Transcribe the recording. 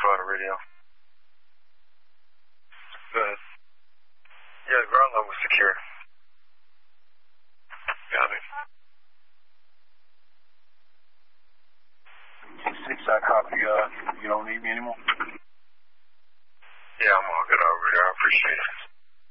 on the radio. Good. Yeah, the ground level was secure. Got it. 6, I copy. You don't need me anymore? Yeah, I'm all good over here. I appreciate it.